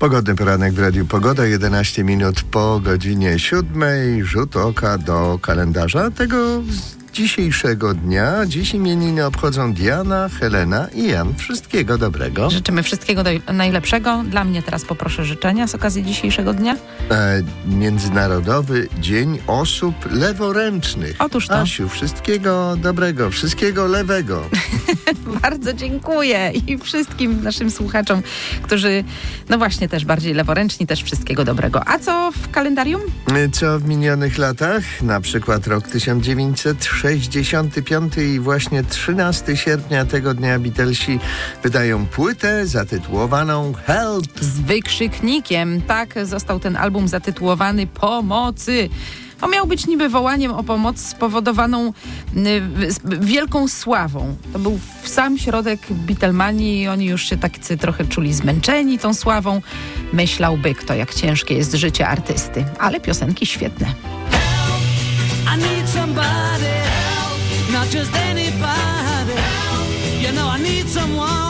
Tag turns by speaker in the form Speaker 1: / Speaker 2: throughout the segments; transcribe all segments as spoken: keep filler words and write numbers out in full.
Speaker 1: Pogodny poranek w Radiu Pogoda, jedenaście minut po godzinie siódmej. Rzut oka do kalendarza tego dzisiejszego dnia. Dziś imieniny obchodzą Diana, Helena i Jan. Wszystkiego dobrego.
Speaker 2: Życzymy wszystkiego do, najlepszego. Dla mnie teraz poproszę życzenia z okazji dzisiejszego dnia.
Speaker 1: E, Międzynarodowy Dzień Osób Leworęcznych.
Speaker 2: Otóż to.
Speaker 1: Asiu, wszystkiego dobrego, wszystkiego lewego.
Speaker 2: Bardzo dziękuję i wszystkim naszym słuchaczom, którzy no właśnie też bardziej leworęczni, też wszystkiego dobrego. A co w kalendarium?
Speaker 1: Co w minionych latach? Na przykład rok tysiąc dziewięćset sześćdziesiąty piąty i właśnie trzynastego sierpnia tego dnia Beatlesi wydają płytę zatytułowaną Help.
Speaker 2: Z wykrzyknikiem. Tak został ten album zatytułowany Pomocy. On miał być niby wołaniem o pomoc spowodowaną y, wielką sławą. To był w sam środek Beatlemanii i oni już się tak trochę czuli zmęczeni tą sławą. Myślałby kto, jak ciężkie jest życie artysty. Ale piosenki świetne.
Speaker 3: I need somebody help, not just anybody help. You know I need someone.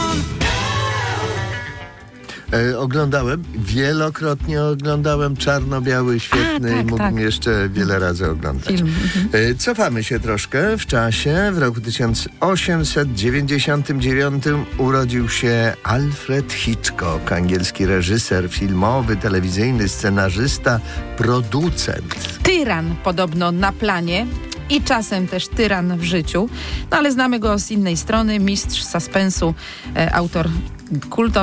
Speaker 1: E, oglądałem, wielokrotnie oglądałem, czarno-biały, świetny
Speaker 2: A, tak,
Speaker 1: i mógłbym
Speaker 2: tak.
Speaker 1: jeszcze wiele razy oglądać.
Speaker 2: Film.
Speaker 1: E, cofamy się troszkę w czasie. W roku tysiąc osiemset dziewięćdziesiątym dziewiątym urodził się Alfred Hitchcock, angielski reżyser filmowy, telewizyjny, scenarzysta, producent.
Speaker 2: Tyran podobno na planie i czasem też tyran w życiu. No ale znamy go z innej strony. Mistrz suspensu, e, autor kultowy